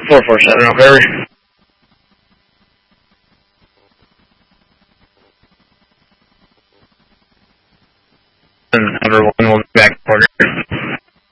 447 out there. And everyone will be back in order.